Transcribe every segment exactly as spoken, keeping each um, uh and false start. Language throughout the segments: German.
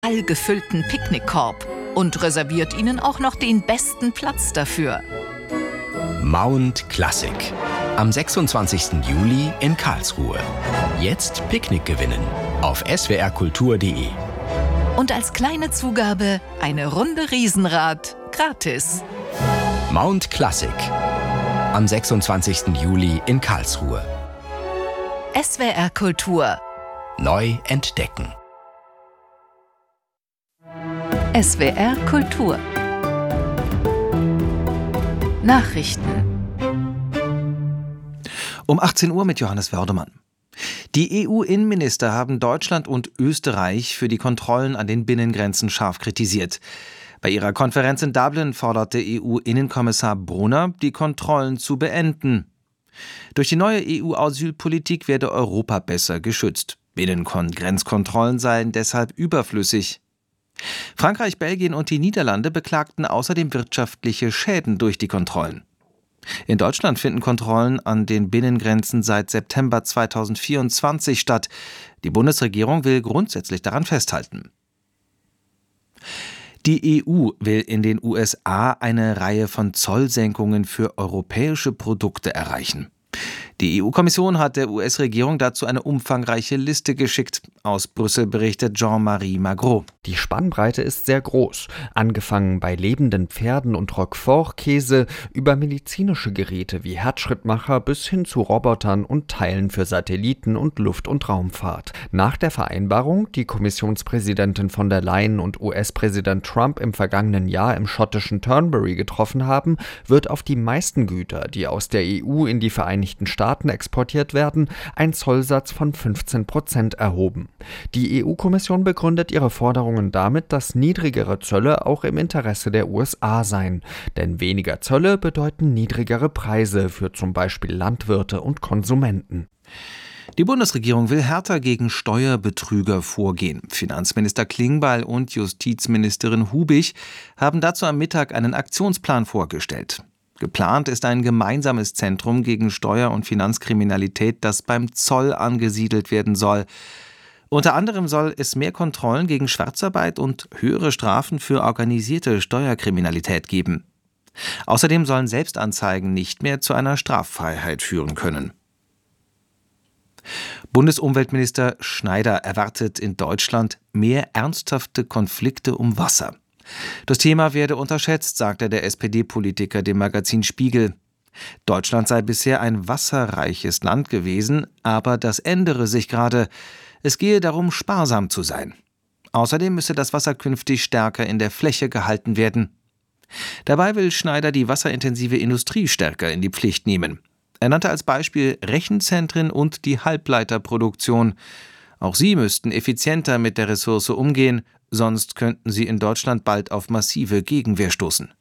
allgefüllten Picknickkorb und reserviert Ihnen auch noch den besten Platz dafür. Mount Classic. Am sechsundzwanzigsten Juli in Karlsruhe. Jetzt Picknick gewinnen auf s w r kultur punkt d e. Und als kleine Zugabe eine Runde Riesenrad gratis. Mount Classic. Am sechsundzwanzigsten Juli in Karlsruhe. S W R Kultur. Neu entdecken. S W R Kultur. Nachrichten. Um achtzehn Uhr mit Johannes Wördemann. Die E U-Innenminister haben Deutschland und Österreich für die Kontrollen an den Binnengrenzen scharf kritisiert. Bei ihrer Konferenz in Dublin forderte E U-Innenkommissar Brunner, die Kontrollen zu beenden. Durch die neue E U-Asylpolitik werde Europa besser geschützt. Binnengrenzkontrollen seien deshalb überflüssig. Frankreich, Belgien und die Niederlande beklagten außerdem wirtschaftliche Schäden durch die Kontrollen. In Deutschland finden Kontrollen an den Binnengrenzen seit September zweitausendvierundzwanzig statt. Die Bundesregierung will grundsätzlich daran festhalten. Die E U will in den U S A eine Reihe von Zollsenkungen für europäische Produkte erreichen. Die E U-Kommission hat der U S-Regierung dazu eine umfangreiche Liste geschickt. Aus Brüssel berichtet Jean-Marie Magro. Die Spannbreite ist sehr groß. Angefangen bei lebenden Pferden und Roquefort-Käse über medizinische Geräte wie Herzschrittmacher bis hin zu Robotern und Teilen für Satelliten und Luft- und Raumfahrt. Nach der Vereinbarung, die Kommissionspräsidentin von der Leyen und U S-Präsident Trump im vergangenen Jahr im schottischen Turnberry getroffen haben, wird auf die meisten Güter, die aus der E U in die Vereinigten Staaten exportiert werden, ein Zollsatz von fünfzehn Prozent erhoben. Die E U-Kommission begründet ihre Forderungen damit, dass niedrigere Zölle auch im Interesse der U S A seien. Denn weniger Zölle bedeuten niedrigere Preise für zum Beispiel Landwirte und Konsumenten. Die Bundesregierung will härter gegen Steuerbetrüger vorgehen. Finanzminister Klingbeil und Justizministerin Hubig haben dazu am Mittag einen Aktionsplan vorgestellt. Geplant ist ein gemeinsames Zentrum gegen Steuer- und Finanzkriminalität, das beim Zoll angesiedelt werden soll. Unter anderem soll es mehr Kontrollen gegen Schwarzarbeit und höhere Strafen für organisierte Steuerkriminalität geben. Außerdem sollen Selbstanzeigen nicht mehr zu einer Straffreiheit führen können. Bundesumweltminister Schneider erwartet in Deutschland mehr ernsthafte Konflikte um Wasser. Das Thema werde unterschätzt, sagte der S P D-Politiker dem Magazin Spiegel. Deutschland sei bisher ein wasserreiches Land gewesen, aber das ändere sich gerade. Es gehe darum, sparsam zu sein. Außerdem müsse das Wasser künftig stärker in der Fläche gehalten werden. Dabei will Schneider die wasserintensive Industrie stärker in die Pflicht nehmen. Er nannte als Beispiel Rechenzentren und die Halbleiterproduktion. Auch sie müssten effizienter mit der Ressource umgehen, sonst könnten sie in Deutschland bald auf massive Gegenwehr stoßen.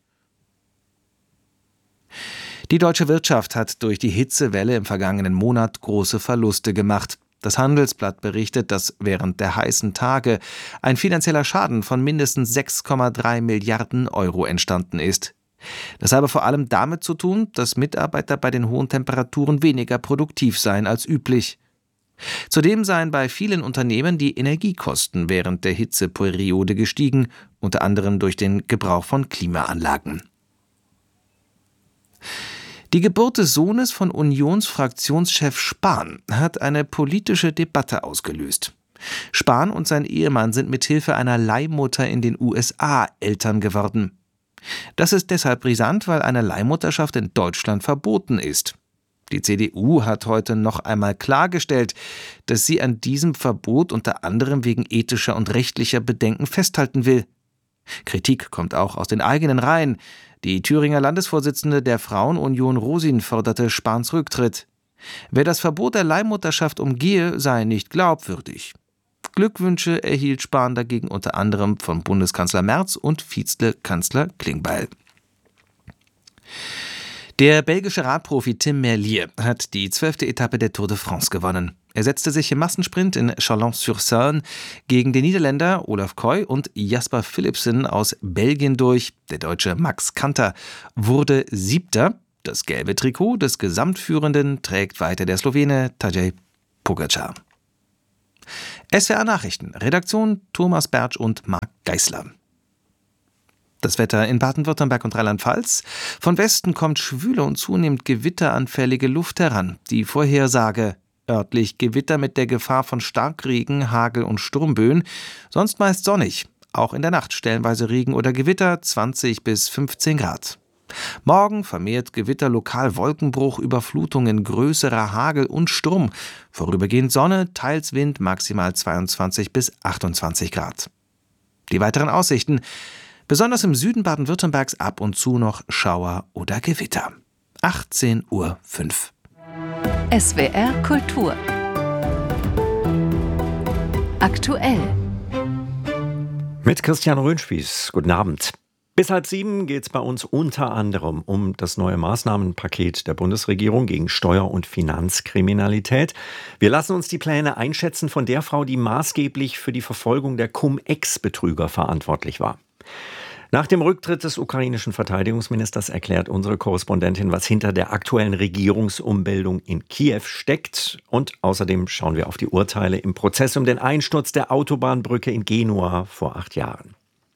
Die deutsche Wirtschaft hat durch die Hitzewelle im vergangenen Monat große Verluste gemacht. Das Handelsblatt berichtet, dass während der heißen Tage ein finanzieller Schaden von mindestens sechs Komma drei Milliarden Euro entstanden ist. Das habe vor allem damit zu tun, dass Mitarbeiter bei den hohen Temperaturen weniger produktiv seien als üblich. Zudem seien bei vielen Unternehmen die Energiekosten während der Hitzeperiode gestiegen, unter anderem durch den Gebrauch von Klimaanlagen. Die Geburt des Sohnes von Unionsfraktionschef Spahn hat eine politische Debatte ausgelöst. Spahn und sein Ehemann sind mithilfe einer Leihmutter in den U S A Eltern geworden. Das ist deshalb brisant, weil eine Leihmutterschaft in Deutschland verboten ist. Die C D U hat heute noch einmal klargestellt, dass sie an diesem Verbot unter anderem wegen ethischer und rechtlicher Bedenken festhalten will. Kritik kommt auch aus den eigenen Reihen. Die Thüringer Landesvorsitzende der Frauenunion Rosin forderte Spahns Rücktritt. Wer das Verbot der Leihmutterschaft umgehe, sei nicht glaubwürdig. Glückwünsche erhielt Spahn dagegen unter anderem von Bundeskanzler Merz und Vizekanzler Klingbeil. Der belgische Radprofi Tim Merlier hat die zwölfte Etappe der Tour de France gewonnen. Er setzte sich im Massensprint in Chalon-sur-Saône gegen den Niederländer Olaf Koy und Jasper Philipsen aus Belgien durch. Der Deutsche Max Kanter wurde Siebter. Das gelbe Trikot des Gesamtführenden trägt weiter der Slowene Tadej Pogačar. S W R Nachrichten, Redaktion Thomas Bertsch und Marc Geisler. Das Wetter in Baden-Württemberg und Rheinland-Pfalz. Von Westen kommt schwüle und zunehmend gewitteranfällige Luft heran. Die Vorhersage: örtlich Gewitter mit der Gefahr von Starkregen, Hagel und Sturmböen. Sonst meist sonnig. Auch in der Nacht stellenweise Regen oder Gewitter, zwanzig bis fünfzehn Grad. Morgen vermehrt Gewitter, lokal Wolkenbruch, Überflutungen, größerer Hagel und Sturm. Vorübergehend Sonne, teils Wind, maximal zweiundzwanzig bis achtundzwanzig Grad. Die weiteren Aussichten: besonders im Süden Baden-Württembergs ab und zu noch Schauer oder Gewitter. achtzehn Uhr fünf. S W R Kultur. Aktuell. Mit Christian Röhnspieß. Guten Abend. Bis halb sieben geht es bei uns unter anderem um das neue Maßnahmenpaket der Bundesregierung gegen Steuer- und Finanzkriminalität. Wir lassen uns die Pläne einschätzen von der Frau, die maßgeblich für die Verfolgung der Cum-Ex-Betrüger verantwortlich war. Nach dem Rücktritt des ukrainischen Verteidigungsministers erklärt unsere Korrespondentin, was hinter der aktuellen Regierungsumbildung in Kiew steckt. Und außerdem schauen wir auf die Urteile im Prozess um den Einsturz der Autobahnbrücke in Genua vor acht Jahren.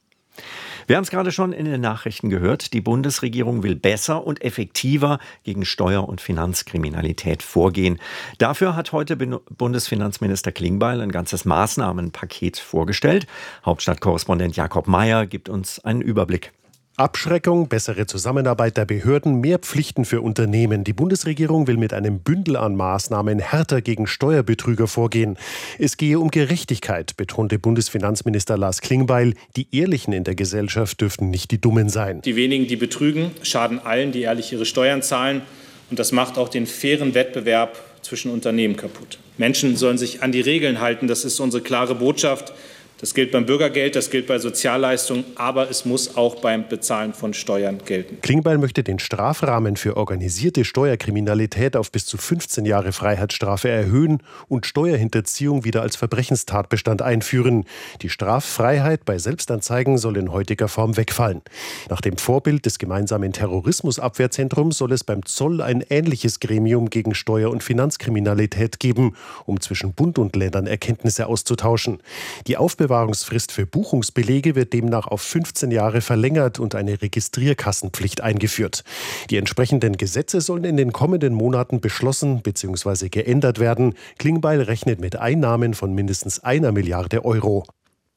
Wir haben es gerade schon in den Nachrichten gehört. Die Bundesregierung will besser und effektiver gegen Steuer- und Finanzkriminalität vorgehen. Dafür hat heute Bundesfinanzminister Klingbeil ein ganzes Maßnahmenpaket vorgestellt. Hauptstadtkorrespondent Jakob Mayer gibt uns einen Überblick. Abschreckung, bessere Zusammenarbeit der Behörden, mehr Pflichten für Unternehmen. Die Bundesregierung will mit einem Bündel an Maßnahmen härter gegen Steuerbetrüger vorgehen. Es gehe um Gerechtigkeit, betonte Bundesfinanzminister Lars Klingbeil. Die Ehrlichen in der Gesellschaft dürften nicht die Dummen sein. Die wenigen, die betrügen, schaden allen, die ehrlich ihre Steuern zahlen. Und das macht auch den fairen Wettbewerb zwischen Unternehmen kaputt. Menschen sollen sich an die Regeln halten. Das ist unsere klare Botschaft. Das gilt beim Bürgergeld, das gilt bei Sozialleistungen, aber es muss auch beim Bezahlen von Steuern gelten. Klingbeil möchte den Strafrahmen für organisierte Steuerkriminalität auf bis zu fünfzehn Jahre Freiheitsstrafe erhöhen und Steuerhinterziehung wieder als Verbrechenstatbestand einführen. Die Straffreiheit bei Selbstanzeigen soll in heutiger Form wegfallen. Nach dem Vorbild des gemeinsamen Terrorismusabwehrzentrums soll es beim Zoll ein ähnliches Gremium gegen Steuer- und Finanzkriminalität geben, um zwischen Bund und Ländern Erkenntnisse auszutauschen. Die Aufbewahrungsfrist für Buchungsbelege wird demnach auf fünfzehn Jahre verlängert und eine Registrierkassenpflicht eingeführt. Die entsprechenden Gesetze sollen in den kommenden Monaten beschlossen bzw. geändert werden. Klingbeil rechnet mit Einnahmen von mindestens einer Milliarde Euro.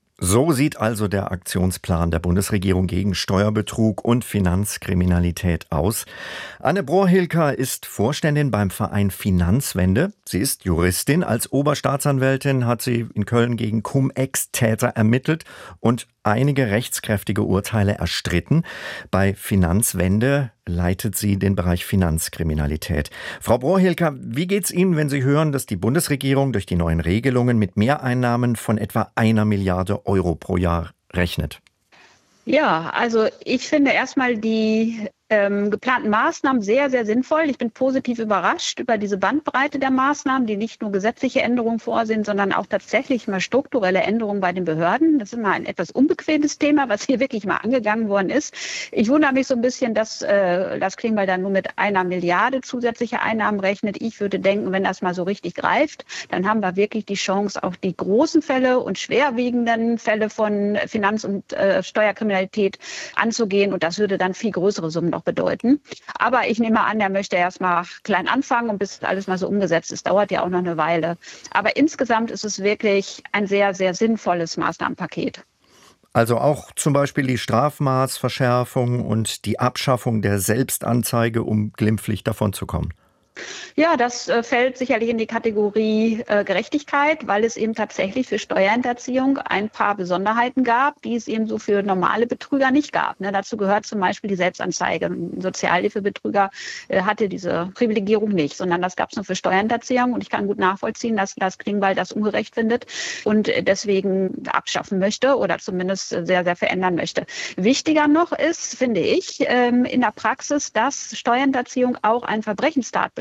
So sieht also der Aktionsplan der Bundesregierung gegen Steuerbetrug und Finanzkriminalität aus. Anne Brohilker ist Vorständin beim Verein Finanzwende. Sie ist Juristin. Als Oberstaatsanwältin hat sie in Köln gegen Cum-Ex-Täter ermittelt und einige rechtskräftige Urteile erstritten. Bei Finanzwende leitet sie den Bereich Finanzkriminalität. Frau Brohilker, wie geht's Ihnen, wenn Sie hören, dass die Bundesregierung durch die neuen Regelungen mit Mehreinnahmen von etwa einer Milliarde Euro pro Jahr rechnet? Ja, also ich finde erstmal die ähm, geplanten Maßnahmen sehr, sehr sinnvoll. Ich bin positiv überrascht über diese Bandbreite der Maßnahmen, die nicht nur gesetzliche Änderungen vorsehen, sondern auch tatsächlich mal strukturelle Änderungen bei den Behörden. Das ist immer ein etwas unbequemes Thema, was hier wirklich mal angegangen worden ist. Ich wundere mich so ein bisschen, dass äh, das Klingbeil dann nur mit einer Milliarde zusätzliche Einnahmen rechnet. Ich würde denken, wenn das mal so richtig greift, dann haben wir wirklich die Chance, auch die großen Fälle und schwerwiegenden Fälle von Finanz- und äh, Steuerkriminalität anzugehen. Und das würde dann viel größere Summen noch bedeuten. Aber ich nehme an, er möchte erst mal klein anfangen und bis alles mal so umgesetzt ist, dauert ja auch noch eine Weile. Aber insgesamt ist es wirklich ein sehr, sehr sinnvolles Maßnahmenpaket. Also auch zum Beispiel die Strafmaßverschärfung und die Abschaffung der Selbstanzeige, um glimpflich davonzukommen. Ja, das äh, fällt sicherlich in die Kategorie äh, Gerechtigkeit, weil es eben tatsächlich für Steuerhinterziehung ein paar Besonderheiten gab, die es eben so für normale Betrüger nicht gab. Ne, dazu gehört zum Beispiel die Selbstanzeige. Ein Sozialhilfebetrüger äh, hatte diese Privilegierung nicht, sondern das gab es nur für Steuerhinterziehung. Und ich kann gut nachvollziehen, dass das Klingbeil das ungerecht findet und äh, deswegen abschaffen möchte oder zumindest äh, sehr, sehr verändern möchte. Wichtiger noch ist, finde ich, ähm, in der Praxis, dass Steuerhinterziehung auch ein Verbrechenstatbestand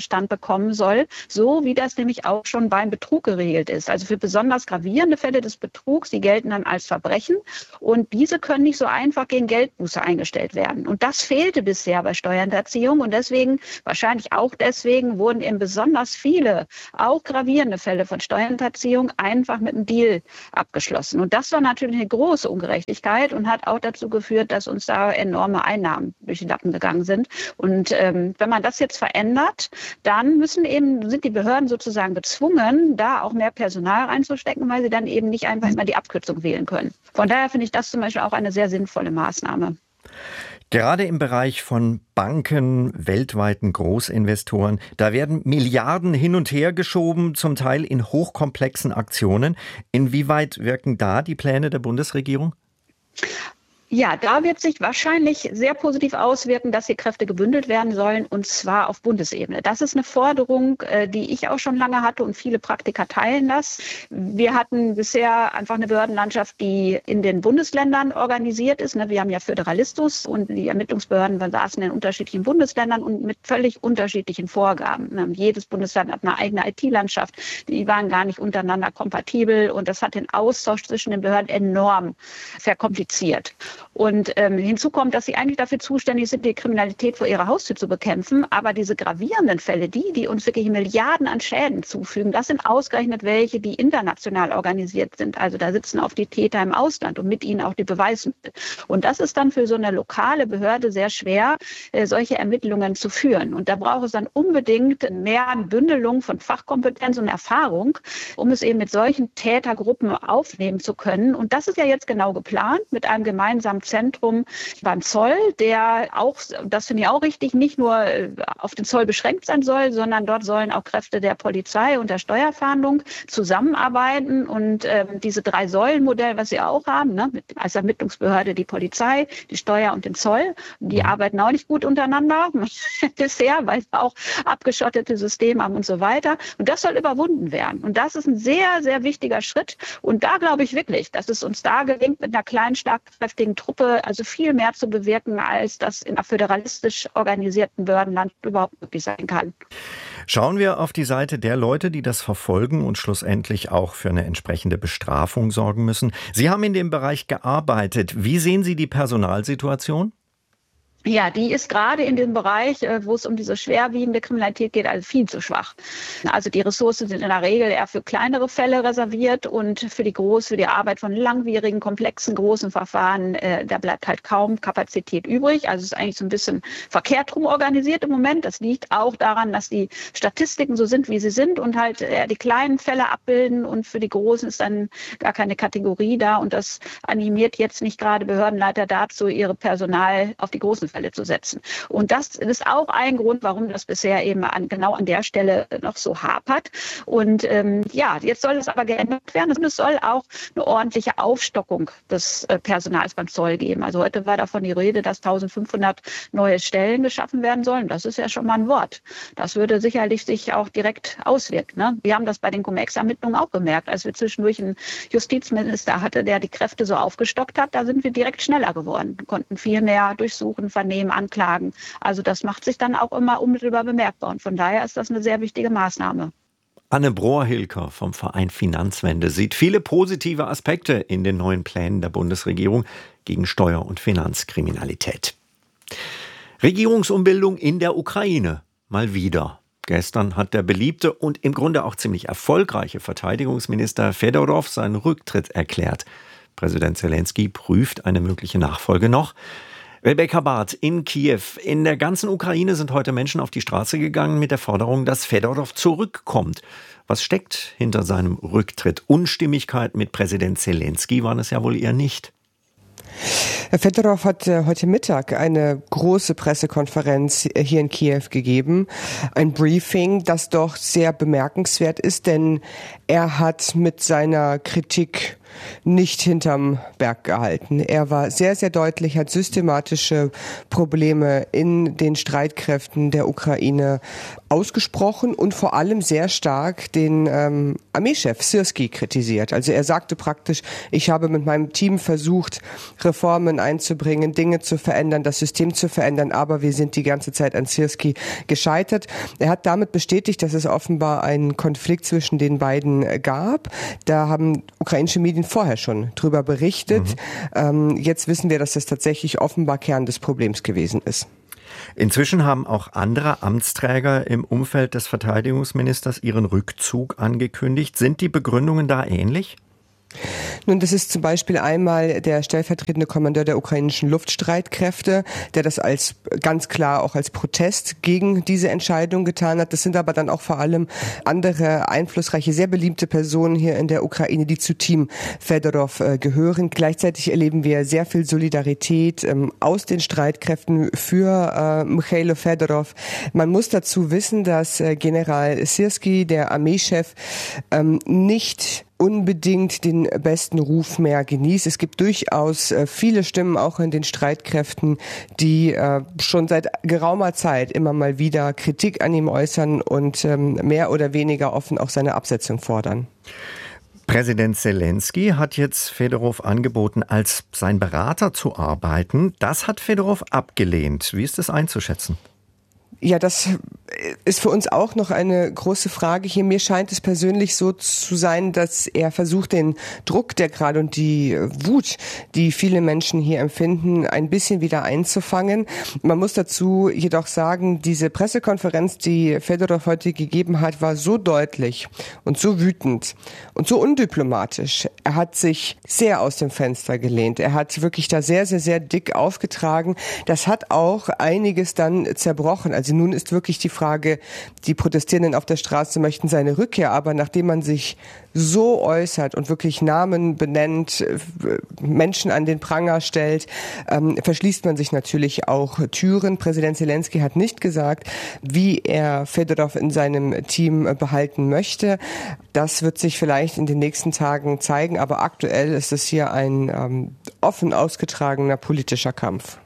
Tatbestand bekommen soll, so wie das nämlich auch schon beim Betrug geregelt ist. Also für besonders gravierende Fälle des Betrugs, die gelten dann als Verbrechen und diese können nicht so einfach gegen Geldbuße eingestellt werden. Und das fehlte bisher bei Steuerhinterziehung und deswegen, wahrscheinlich auch deswegen, wurden eben besonders viele, auch gravierende Fälle von Steuerhinterziehung einfach mit einem Deal abgeschlossen. Und das war natürlich eine große Ungerechtigkeit und hat auch dazu geführt, dass uns da enorme Einnahmen durch die Lappen gegangen sind. Und ähm, wenn man das jetzt verändert, dann müssen eben, sind die Behörden sozusagen gezwungen, da auch mehr Personal reinzustecken, weil sie dann eben nicht einfach immer die Abkürzung wählen können. Von daher finde ich das zum Beispiel auch eine sehr sinnvolle Maßnahme. Gerade im Bereich von Banken, weltweiten Großinvestoren, da werden Milliarden hin und her geschoben, zum Teil in hochkomplexen Aktionen. Inwieweit wirken da die Pläne der Bundesregierung? Ja, da wird sich wahrscheinlich sehr positiv auswirken, dass hier Kräfte gebündelt werden sollen, und zwar auf Bundesebene. Das ist eine Forderung, die ich auch schon lange hatte und viele Praktiker teilen das. Wir hatten bisher einfach eine Behördenlandschaft, die in den Bundesländern organisiert ist. Wir haben ja Föderalismus und die Ermittlungsbehörden saßen in unterschiedlichen Bundesländern und mit völlig unterschiedlichen Vorgaben. Jedes Bundesland hat eine eigene I T-Landschaft. Die waren gar nicht untereinander kompatibel und das hat den Austausch zwischen den Behörden enorm verkompliziert. Und ähm, hinzu kommt, dass sie eigentlich dafür zuständig sind, die Kriminalität vor ihrer Haustür zu bekämpfen. Aber diese gravierenden Fälle, die, die uns wirklich Milliarden an Schäden zufügen, das sind ausgerechnet welche, die international organisiert sind. Also da sitzen auch die Täter im Ausland und mit ihnen auch die Beweismittel. Und das ist dann für so eine lokale Behörde sehr schwer, äh, solche Ermittlungen zu führen. Und da braucht es dann unbedingt mehr Bündelung von Fachkompetenz und Erfahrung, um es eben mit solchen Tätergruppen aufnehmen zu können. Und das ist ja jetzt genau geplant mit einem gemeinsamen Zentrum beim Zoll, der auch, das finde ich auch richtig, nicht nur auf den Zoll beschränkt sein soll, sondern dort sollen auch Kräfte der Polizei und der Steuerfahndung zusammenarbeiten und ähm, diese drei Säulen-Modell, was sie auch haben, ne, mit, als Ermittlungsbehörde die Polizei, die Steuer und den Zoll, die arbeiten auch nicht gut untereinander bisher, weil sie auch abgeschottete Systeme haben und so weiter. Und das soll überwunden werden. Und das ist ein sehr, sehr wichtiger Schritt. Und da glaube ich wirklich, dass es uns da gelingt, mit einer kleinen, schlagkräftigen Truppe also viel mehr zu bewirken, als das in einer föderalistisch organisierten Behördenland überhaupt möglich sein kann. Schauen wir auf die Seite der Leute, die das verfolgen und schlussendlich auch für eine entsprechende Bestrafung sorgen müssen. Sie haben in dem Bereich gearbeitet. Wie sehen Sie die Personalsituation? Ja, die ist gerade in dem Bereich, wo es um diese schwerwiegende Kriminalität geht, also viel zu schwach. Also die Ressourcen sind in der Regel eher für kleinere Fälle reserviert und für die groß, für die Arbeit von langwierigen, komplexen, großen Verfahren, äh, da bleibt halt kaum Kapazität übrig. Also es ist eigentlich so ein bisschen verkehrt rum organisiert im Moment. Das liegt auch daran, dass die Statistiken so sind, wie sie sind und halt eher die kleinen Fälle abbilden und für die großen ist dann gar keine Kategorie da und das animiert jetzt nicht gerade Behördenleiter dazu, ihre Personal auf die großen Fälle zu setzen. Und das ist auch ein Grund, warum das bisher eben an, genau an der Stelle noch so hapert. Und ähm, ja, jetzt soll es aber geändert werden. Und es soll auch eine ordentliche Aufstockung des äh, Personals beim Zoll geben. Also heute war davon die Rede, dass eintausendfünfhundert neue Stellen geschaffen werden sollen. Das ist ja schon mal ein Wort. Das würde sicherlich sich auch direkt auswirken. Ne? Wir haben das bei den Cum-Ex-Ermittlungen auch gemerkt. Als wir zwischendurch einen Justizminister hatten, der die Kräfte so aufgestockt hat, da sind wir direkt schneller geworden. Wir konnten viel mehr durchsuchen, Nehmen, anklagen. Also das macht sich dann auch immer unmittelbar bemerkbar. Und von daher ist das eine sehr wichtige Maßnahme. Anne Brohr-Hilker vom Verein Finanzwende sieht viele positive Aspekte in den neuen Plänen der Bundesregierung gegen Steuer- und Finanzkriminalität. Regierungsumbildung in der Ukraine. Mal wieder. Gestern hat der beliebte und im Grunde auch ziemlich erfolgreiche Verteidigungsminister Fedorov seinen Rücktritt erklärt. Präsident Zelensky prüft eine mögliche Nachfolge noch. Rebecca Barth in Kiew. In der ganzen Ukraine sind heute Menschen auf die Straße gegangen mit der Forderung, dass Fedorov zurückkommt. Was steckt hinter seinem Rücktritt? Unstimmigkeit mit Präsident Zelensky waren es ja wohl eher nicht. Herr Fedorov hat heute Mittag eine große Pressekonferenz hier in Kiew gegeben. Ein Briefing, das doch sehr bemerkenswert ist, denn er hat mit seiner Kritik nicht hinterm Berg gehalten. Er war sehr, sehr deutlich, hat systematische Probleme in den Streitkräften der Ukraine ausgesprochen und vor allem sehr stark den ähm, Armeechef Syrskyi kritisiert. Also er sagte praktisch, ich habe mit meinem Team versucht, Reformen Reformen einzubringen, Dinge zu verändern, das System zu verändern, aber wir sind die ganze Zeit an Syrski gescheitert. Er hat damit bestätigt, dass es offenbar einen Konflikt zwischen den beiden gab. Da haben ukrainische Medien vorher schon drüber berichtet. Mhm. Ähm, jetzt wissen wir, dass das tatsächlich offenbar Kern des Problems gewesen ist. Inzwischen haben auch andere Amtsträger im Umfeld des Verteidigungsministers ihren Rückzug angekündigt. Sind die Begründungen da ähnlich? Nun, das ist zum Beispiel einmal der stellvertretende Kommandeur der ukrainischen Luftstreitkräfte, der das als ganz klar auch als Protest gegen diese Entscheidung getan hat. Das sind aber dann auch vor allem andere einflussreiche, sehr beliebte Personen hier in der Ukraine, die zu Team Fedorov äh, gehören. Gleichzeitig erleben wir sehr viel Solidarität ähm, aus den Streitkräften für äh, Michailo Fedorov. Man muss dazu wissen, dass äh, General Syrski, der Armeechef, ähm, nicht unbedingt den besten Ruf mehr genießt. Es gibt durchaus äh, viele Stimmen auch in den Streitkräften, die äh, schon seit geraumer Zeit immer mal wieder Kritik an ihm äußern und ähm, mehr oder weniger offen auch seine Absetzung fordern. Präsident Zelensky hat jetzt Fedorov angeboten, als sein Berater zu arbeiten. Das hat Fedorov abgelehnt. Wie ist das einzuschätzen? Ja, das ist für uns auch noch eine große Frage hier. Mir scheint es persönlich so zu sein, dass er versucht, den Druck, der gerade und die Wut, die viele Menschen hier empfinden, ein bisschen wieder einzufangen. Man muss dazu jedoch sagen, diese Pressekonferenz, die Fedorov heute gegeben hat, war so deutlich und so wütend und so undiplomatisch. Er hat sich sehr aus dem Fenster gelehnt. Er hat wirklich da sehr, sehr, sehr dick aufgetragen. Das hat auch einiges dann zerbrochen. Also nun ist wirklich die Frage, die Protestierenden auf der Straße möchten seine Rückkehr, aber nachdem man sich so äußert und wirklich Namen benennt, Menschen an den Pranger stellt, ähm, verschließt man sich natürlich auch Türen. Präsident Zelensky hat nicht gesagt, wie er Fedorov in seinem Team behalten möchte. Das wird sich vielleicht in den nächsten Tagen zeigen, aber aktuell ist es hier ein ähm, offen ausgetragener politischer Kampf.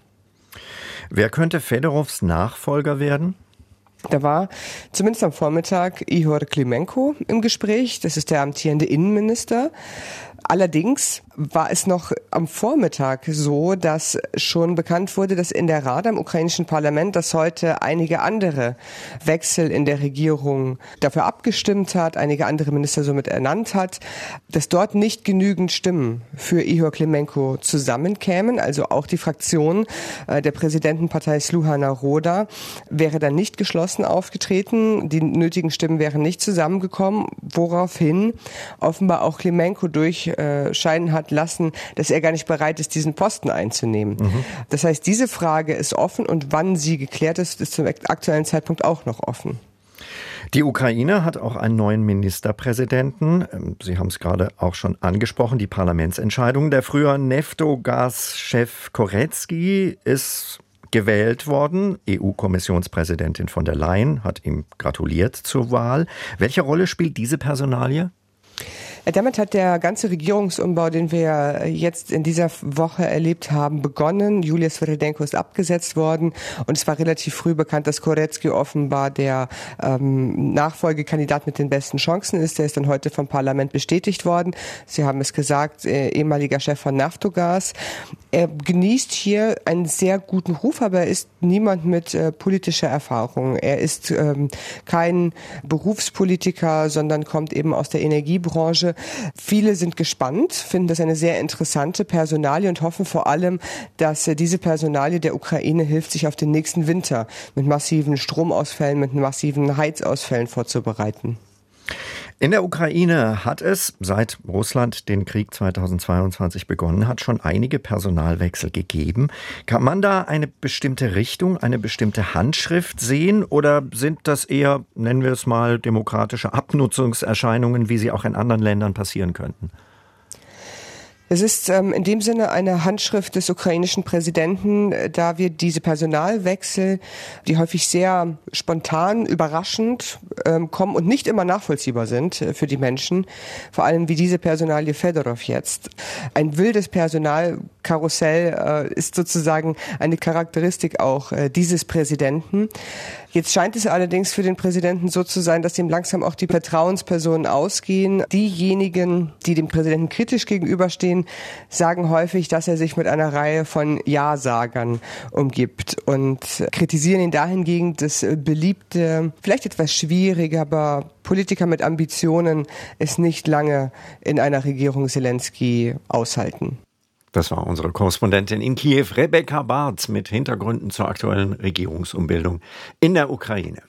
Wer könnte Fedorovs Nachfolger werden? Da war zumindest am Vormittag Ihor Klimenko im Gespräch. Das ist der amtierende Innenminister. Allerdings war es noch am Vormittag so, dass schon bekannt wurde, dass in der Rada im ukrainischen Parlament, dass heute einige andere Wechsel in der Regierung dafür abgestimmt hat, einige andere Minister somit ernannt hat, dass dort nicht genügend Stimmen für Ihor Klimenko zusammenkämen. Also auch die Fraktion der Präsidentenpartei Sluha Naroda wäre dann nicht geschlossen aufgetreten. Die nötigen Stimmen wären nicht zusammengekommen, woraufhin offenbar auch Klimenko durchscheinen hat lassen, dass er gar nicht bereit ist, diesen Posten einzunehmen. Mhm. Das heißt, diese Frage ist offen und wann sie geklärt ist, ist zum aktuellen Zeitpunkt auch noch offen. Die Ukraine hat auch einen neuen Ministerpräsidenten. Sie haben es gerade auch schon angesprochen, die Parlamentsentscheidung. Der frühere Neftogas-Chef Koretsky ist gewählt worden. E U-Kommissionspräsidentin von der Leyen hat ihm gratuliert zur Wahl. Welche Rolle spielt diese Personalie? Damit hat der ganze Regierungsumbau, den wir jetzt in dieser Woche erlebt haben, begonnen. Julia Sviridenko ist abgesetzt worden und es war relativ früh bekannt, dass Koretsky offenbar der ähm, Nachfolgekandidat mit den besten Chancen ist. Der ist dann heute vom Parlament bestätigt worden. Sie haben es gesagt, äh, ehemaliger Chef von Naftogas. Er genießt hier einen sehr guten Ruf, aber er ist niemand mit äh, politischer Erfahrung. Er ist ähm, kein Berufspolitiker, sondern kommt eben aus der Energiebranche. Viele sind gespannt, finden das eine sehr interessante Personalie und hoffen vor allem, dass diese Personalie der Ukraine hilft, sich auf den nächsten Winter mit massiven Stromausfällen, mit massiven Heizausfällen vorzubereiten. In der Ukraine hat es, seit Russland den Krieg zweitausendzweiundzwanzig begonnen hat, schon einige Personalwechsel gegeben. Kann man da eine bestimmte Richtung, eine bestimmte Handschrift sehen oder sind das eher, nennen wir es mal, demokratische Abnutzungserscheinungen, wie sie auch in anderen Ländern passieren könnten? Es ist ähm, in dem Sinne eine Handschrift des ukrainischen Präsidenten, da wir diese Personalwechsel, die häufig sehr spontan, überraschend ähm, kommen und nicht immer nachvollziehbar sind äh, für die Menschen, vor allem wie diese Personalie Fedorov jetzt. Ein wildes Personal Karussell äh, ist sozusagen eine Charakteristik auch äh, dieses Präsidenten. Jetzt scheint es allerdings für den Präsidenten so zu sein, dass ihm langsam auch die Vertrauenspersonen ausgehen. Diejenigen, die dem Präsidenten kritisch gegenüberstehen, sagen häufig, dass er sich mit einer Reihe von Ja-Sagern umgibt und kritisieren ihn dahingegen, dass beliebte, vielleicht etwas schwierige, aber Politiker mit Ambitionen es nicht lange in einer Regierung Zelensky aushalten. Das war unsere Korrespondentin in Kiew, Rebecca Barth, mit Hintergründen zur aktuellen Regierungsumbildung in der Ukraine.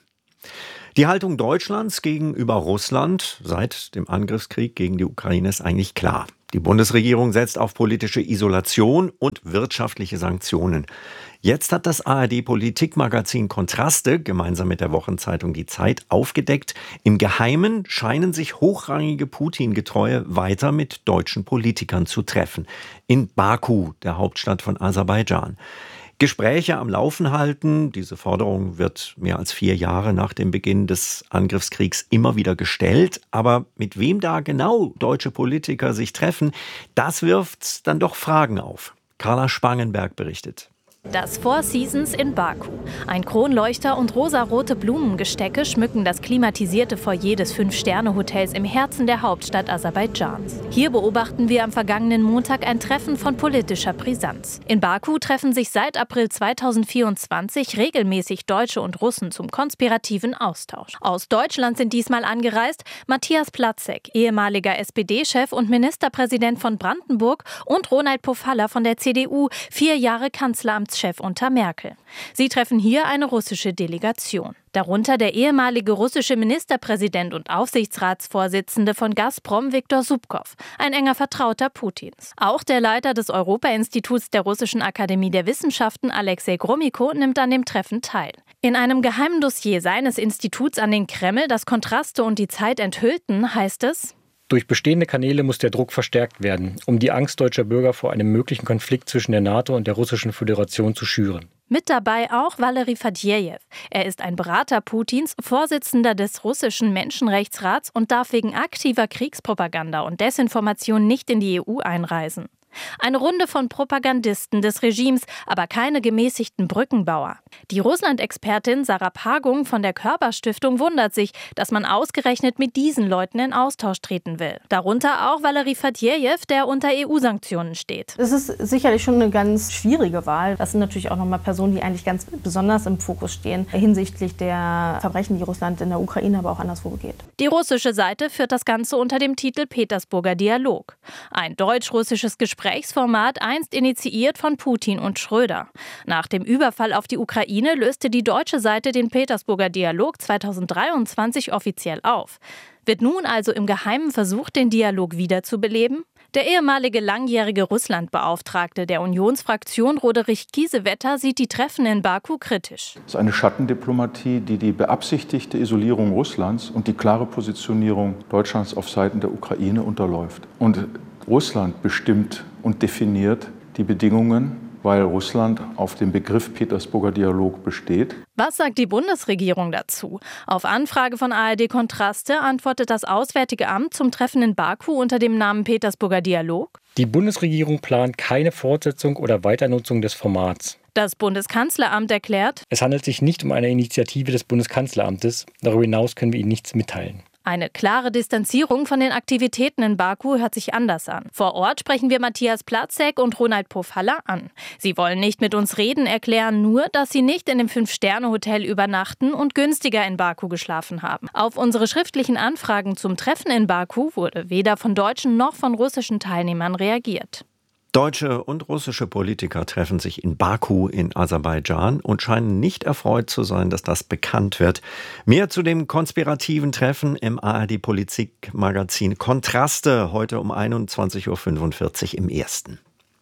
Die Haltung Deutschlands gegenüber Russland seit dem Angriffskrieg gegen die Ukraine ist eigentlich klar. Die Bundesregierung setzt auf politische Isolation und wirtschaftliche Sanktionen. Jetzt hat das A R D-Politikmagazin Kontraste gemeinsam mit der Wochenzeitung Die Zeit aufgedeckt: Im Geheimen scheinen sich hochrangige Putin-Getreue weiter mit deutschen Politikern zu treffen. In Baku, der Hauptstadt von Aserbaidschan. Gespräche am Laufen halten. Diese Forderung wird mehr als vier Jahre nach dem Beginn des Angriffskriegs immer wieder gestellt. Aber mit wem da genau deutsche Politiker sich treffen, das wirft dann doch Fragen auf. Carla Spangenberg berichtet. Das Four Seasons in Baku. Ein Kronleuchter und rosarote Blumengestecke schmücken das klimatisierte Foyer des Fünf-Sterne-Hotels im Herzen der Hauptstadt Aserbaidschans. Hier beobachten wir am vergangenen Montag ein Treffen von politischer Brisanz. In Baku treffen sich seit April zweitausendvierundzwanzig regelmäßig Deutsche und Russen zum konspirativen Austausch. Aus Deutschland sind diesmal angereist Matthias Platzek, ehemaliger S P D-Chef und Ministerpräsident von Brandenburg, und Ronald Pofalla von der C D U, vier Jahre Kanzleramtschef unter Merkel. Sie treffen hier eine russische Delegation. Darunter der ehemalige russische Ministerpräsident und Aufsichtsratsvorsitzende von Gazprom, Viktor Subkov, ein enger Vertrauter Putins. Auch der Leiter des Europa-Instituts der Russischen Akademie der Wissenschaften, Alexei Gromyko, nimmt an dem Treffen teil. In einem geheimen Dossier seines Instituts an den Kreml, das Kontraste und die Zeit enthüllten, heißt es: Durch bestehende Kanäle muss der Druck verstärkt werden, um die Angst deutscher Bürger vor einem möglichen Konflikt zwischen der NATO und der Russischen Föderation zu schüren. Mit dabei auch Valery Fadjejew. Er ist ein Berater Putins, Vorsitzender des russischen Menschenrechtsrats und darf wegen aktiver Kriegspropaganda und Desinformation nicht in die E U einreisen. Eine Runde von Propagandisten des Regimes, aber keine gemäßigten Brückenbauer. Die Russland-Expertin Sarah Pagung von der Körper-Stiftung wundert sich, dass man ausgerechnet mit diesen Leuten in Austausch treten will. Darunter auch Valery Fadjejew, der unter E U-Sanktionen steht. Es ist sicherlich schon eine ganz schwierige Wahl. Das sind natürlich auch nochmal Personen, die eigentlich ganz besonders im Fokus stehen hinsichtlich der Verbrechen, die Russland in der Ukraine, aber auch anderswo begeht. Die russische Seite führt das Ganze unter dem Titel Petersburger Dialog. Ein deutsch-russisches Gespräch Gesprächsformat, einst initiiert von Putin und Schröder. Nach dem Überfall auf die Ukraine löste die deutsche Seite den Petersburger Dialog zweitausenddreiundzwanzig offiziell auf. Wird nun also im Geheimen versucht, den Dialog wiederzubeleben? Der ehemalige langjährige Russlandbeauftragte der Unionsfraktion Roderich Kiesewetter sieht die Treffen in Baku kritisch. Es ist eine Schattendiplomatie, die die beabsichtigte Isolierung Russlands und die klare Positionierung Deutschlands auf Seiten der Ukraine unterläuft. Und Russland bestimmt und definiert die Bedingungen, weil Russland auf dem Begriff Petersburger Dialog besteht. Was sagt die Bundesregierung dazu? Auf Anfrage von A R D Kontraste antwortet das Auswärtige Amt zum Treffen in Baku unter dem Namen Petersburger Dialog: Die Bundesregierung plant keine Fortsetzung oder Weiternutzung des Formats. Das Bundeskanzleramt erklärt: Es handelt sich nicht um eine Initiative des Bundeskanzleramtes. Darüber hinaus können wir Ihnen nichts mitteilen. Eine klare Distanzierung von den Aktivitäten in Baku hört sich anders an. Vor Ort sprechen wir Matthias Platzek und Ronald Pofalla an. Sie wollen nicht mit uns reden, erklären nur, dass sie nicht in dem Fünf-Sterne-Hotel übernachten und günstiger in Baku geschlafen haben. Auf unsere schriftlichen Anfragen zum Treffen in Baku wurde weder von deutschen noch von russischen Teilnehmern reagiert. Deutsche und russische Politiker treffen sich in Baku in Aserbaidschan und scheinen nicht erfreut zu sein, dass das bekannt wird. Mehr zu dem konspirativen Treffen im A R D-Politik-Magazin Kontraste heute um einundzwanzig Uhr fünfundvierzig im Ersten.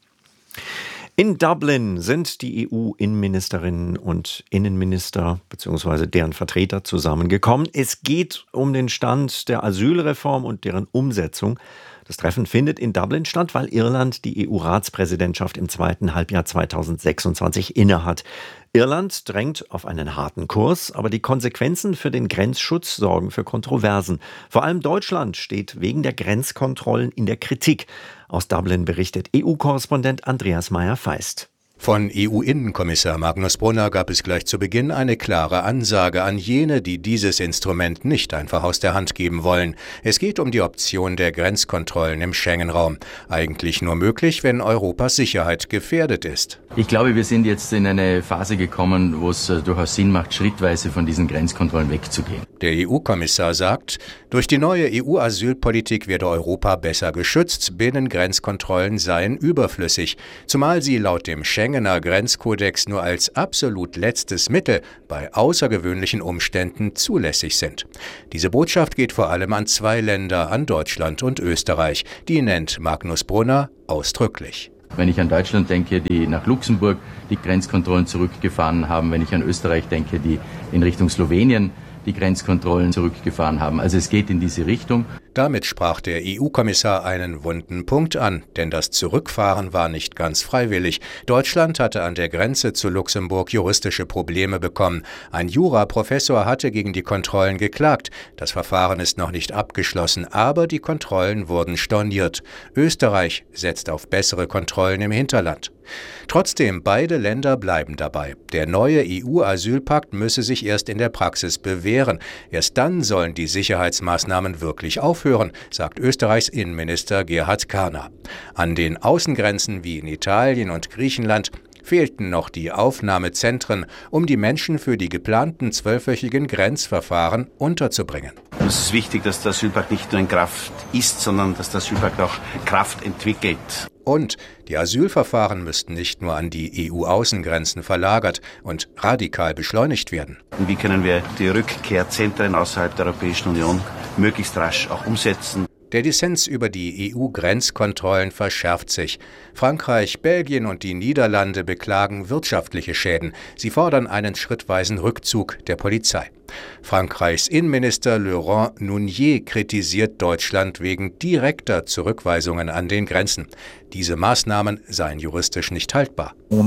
In Dublin sind die E U-Innenministerinnen und Innenminister bzw. deren Vertreter zusammengekommen. Es geht um den Stand der Asylreform und deren Umsetzung. Das Treffen findet in Dublin statt, weil Irland die E U-Ratspräsidentschaft im zweiten Halbjahr zweitausendsechsundzwanzig innehat. Irland drängt auf einen harten Kurs, aber die Konsequenzen für den Grenzschutz sorgen für Kontroversen. Vor allem Deutschland steht wegen der Grenzkontrollen in der Kritik. Aus Dublin berichtet E U-Korrespondent Andreas Meyer-Feist. Von E U-Innenkommissar Magnus Brunner gab es gleich zu Beginn eine klare Ansage an jene, die dieses Instrument nicht einfach aus der Hand geben wollen. Es geht um die Option der Grenzkontrollen im Schengen-Raum. Eigentlich nur möglich, wenn Europas Sicherheit gefährdet ist. Ich glaube, wir sind jetzt in eine Phase gekommen, wo es durchaus Sinn macht, schrittweise von diesen Grenzkontrollen wegzugehen. Der E U-Kommissar sagt, durch die neue E U-Asylpolitik werde Europa besser geschützt, Binnengrenzkontrollen seien überflüssig, zumal sie laut dem Schengener Grenzkodex nur als absolut letztes Mittel bei außergewöhnlichen Umständen zulässig sind. Diese Botschaft geht vor allem an zwei Länder, an Deutschland und Österreich. Die nennt Magnus Brunner ausdrücklich. Wenn ich an Deutschland denke, die nach Luxemburg die Grenzkontrollen zurückgefahren haben, wenn ich an Österreich denke, die in Richtung Slowenien die Grenzkontrollen zurückgefahren haben. Also es geht in diese Richtung. Damit sprach der E U-Kommissar einen wunden Punkt an, denn das Zurückfahren war nicht ganz freiwillig. Deutschland hatte an der Grenze zu Luxemburg juristische Probleme bekommen. Ein Juraprofessor hatte gegen die Kontrollen geklagt. Das Verfahren ist noch nicht abgeschlossen, aber die Kontrollen wurden storniert. Österreich setzt auf bessere Kontrollen im Hinterland. Trotzdem, beide Länder bleiben dabei. Der neue E U-Asylpakt müsse sich erst in der Praxis bewähren. Erst dann sollen die Sicherheitsmaßnahmen wirklich aufhören, sagt Österreichs Innenminister Gerhard Karner. An den Außengrenzen wie in Italien und Griechenland fehlten noch die Aufnahmezentren, um die Menschen für die geplanten zwölfwöchigen Grenzverfahren unterzubringen. Es ist wichtig, dass der Asylpakt nicht nur in Kraft ist, sondern dass der Asylpakt auch Kraft entwickelt. Und die Asylverfahren müssten nicht nur an die E U-Außengrenzen verlagert und radikal beschleunigt werden. Und wie können wir die Rückkehrzentren außerhalb der Europäischen Union möglichst rasch auch umsetzen? Der Dissens über die E U-Grenzkontrollen verschärft sich. Frankreich, Belgien und die Niederlande beklagen wirtschaftliche Schäden. Sie fordern einen schrittweisen Rückzug der Polizei. Frankreichs Innenminister Laurent Nunez kritisiert Deutschland wegen direkter Zurückweisungen an den Grenzen. Diese Maßnahmen seien juristisch nicht haltbar. Wir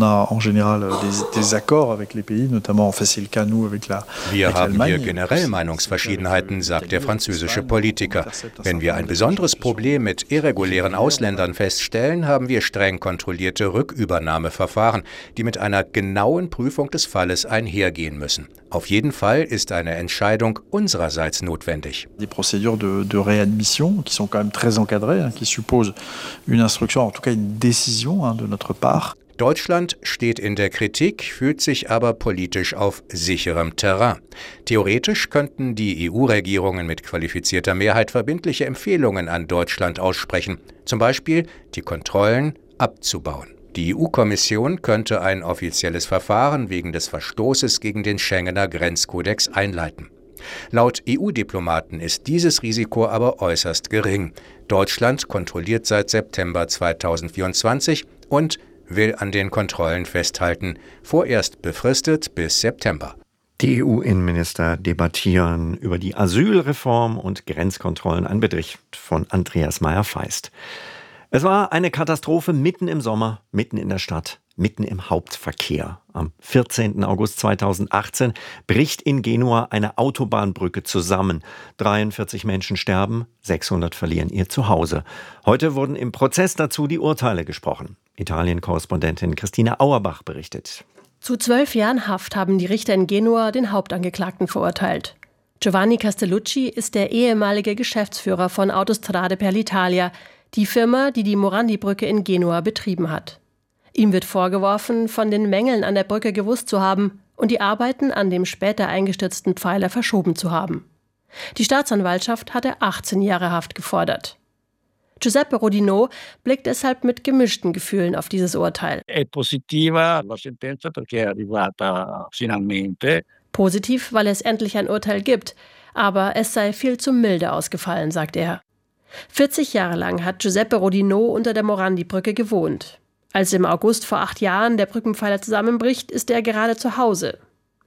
haben hier generell Meinungsverschiedenheiten, sagt der französische Politiker. Wenn wir ein besonderes Problem mit irregulären Ausländern feststellen, haben wir streng kontrollierte Rückübernahmeverfahren, die mit einer genauen Prüfung des Falles einhergehen müssen. Auf jeden Fall ist eine Entscheidung unsererseits notwendig. Die procédures de, de réadmission, qui sont quand même très encadrées, qui supposent une instruction, en tout cas une décision de notre part. Deutschland steht in der Kritik, fühlt sich aber politisch auf sicherem Terrain. Theoretisch könnten die E U-Regierungen mit qualifizierter Mehrheit verbindliche Empfehlungen an Deutschland aussprechen, zum Beispiel die Kontrollen abzubauen. Die E U-Kommission könnte ein offizielles Verfahren wegen des Verstoßes gegen den Schengener Grenzkodex einleiten. Laut E U-Diplomaten ist dieses Risiko aber äußerst gering. Deutschland kontrolliert seit September zweitausendvierundzwanzig und will an den Kontrollen festhalten, vorerst befristet bis September. Die E U-Innenminister debattieren über die Asylreform und Grenzkontrollen. Ein Bericht von Andreas Meyer-Feist. Es war eine Katastrophe mitten im Sommer, mitten in der Stadt, mitten im Hauptverkehr. Am vierzehnten August zweitausendachtzehn bricht in Genua eine Autobahnbrücke zusammen. dreiundvierzig Menschen sterben, sechshundert verlieren ihr Zuhause. Heute wurden im Prozess dazu die Urteile gesprochen. Italien-Korrespondentin Christina Auerbach berichtet. Zu zwölf Jahren Haft haben die Richter in Genua den Hauptangeklagten verurteilt. Giovanni Castellucci ist der ehemalige Geschäftsführer von Autostrade per l'Italia, die Firma, die die Morandi-Brücke in Genua betrieben hat. Ihm wird vorgeworfen, von den Mängeln an der Brücke gewusst zu haben und die Arbeiten an dem später eingestürzten Pfeiler verschoben zu haben. Die Staatsanwaltschaft hatte achtzehn Jahre Haft gefordert. Giuseppe Rodinò blickt deshalb mit gemischten Gefühlen auf dieses Urteil. Positiv, weil es endlich ein Urteil gibt, aber es sei viel zu milde ausgefallen, sagt er. vierzig Jahre lang hat Giuseppe Rodinò unter der Morandi-Brücke gewohnt. Als im August vor acht Jahren der Brückenpfeiler zusammenbricht, ist er gerade zu Hause.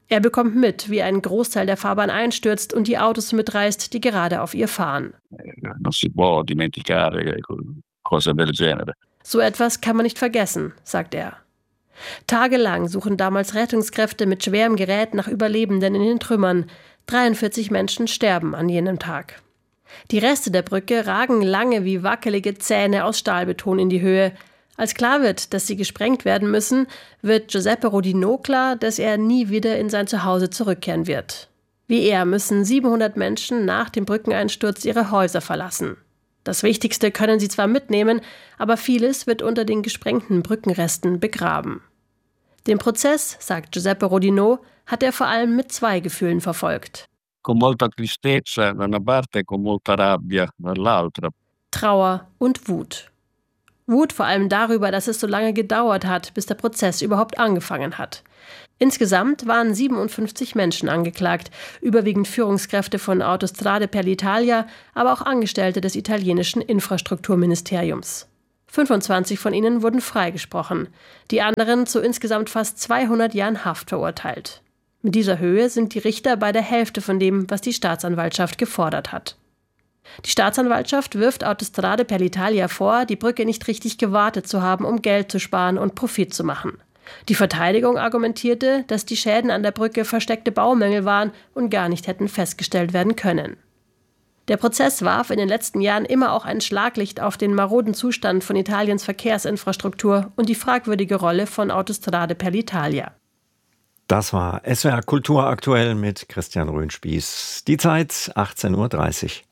Er bekommt mit, wie ein Großteil der Fahrbahn einstürzt und die Autos mitreißt, die gerade auf ihr fahren. Non si può dimenticare cose del genere. So etwas kann man nicht vergessen, sagt er. Tagelang suchen damals Rettungskräfte mit schwerem Gerät nach Überlebenden in den Trümmern. dreiundvierzig Menschen sterben an jenem Tag. Die Reste der Brücke ragen lange wie wackelige Zähne aus Stahlbeton in die Höhe. Als klar wird, dass sie gesprengt werden müssen, wird Giuseppe Rodinò klar, dass er nie wieder in sein Zuhause zurückkehren wird. Wie er müssen siebenhundert Menschen nach dem Brückeneinsturz ihre Häuser verlassen. Das Wichtigste können sie zwar mitnehmen, aber vieles wird unter den gesprengten Brückenresten begraben. Den Prozess, sagt Giuseppe Rodinò, hat er vor allem mit zwei Gefühlen verfolgt. Con molta tristezza da una parte e con molta rabbia dall'altra. Trauer und Wut. Wut vor allem darüber, dass es so lange gedauert hat, bis der Prozess überhaupt angefangen hat. Insgesamt waren siebenundfünfzig Menschen angeklagt, überwiegend Führungskräfte von Autostrade per l'Italia, aber auch Angestellte des italienischen Infrastrukturministeriums. fünfundzwanzig von ihnen wurden freigesprochen, die anderen zu insgesamt fast zweihundert Jahren Haft verurteilt. Mit dieser Höhe sind die Richter bei der Hälfte von dem, was die Staatsanwaltschaft gefordert hat. Die Staatsanwaltschaft wirft Autostrade per l'Italia vor, die Brücke nicht richtig gewartet zu haben, um Geld zu sparen und Profit zu machen. Die Verteidigung argumentierte, dass die Schäden an der Brücke versteckte Baumängel waren und gar nicht hätten festgestellt werden können. Der Prozess warf in den letzten Jahren immer auch ein Schlaglicht auf den maroden Zustand von Italiens Verkehrsinfrastruktur und die fragwürdige Rolle von Autostrade per l'Italia. Das war S W R Kultur aktuell mit Christian Röhnspieß. Die Zeit achtzehn Uhr dreißig.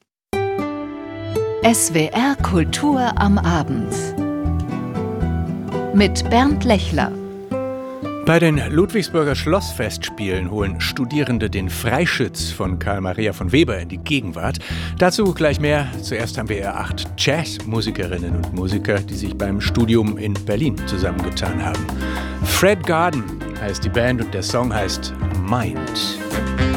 S W R Kultur am Abend mit Bernd Lechler. Bei den Ludwigsburger Schlossfestspielen holen Studierende den Freischütz von Karl Maria von Weber in die Gegenwart. Dazu gleich mehr. Zuerst haben wir ja acht Jazzmusikerinnen und Musiker, die sich beim Studium in Berlin zusammengetan haben. Fred Garden heißt die Band und der Song heißt Mind.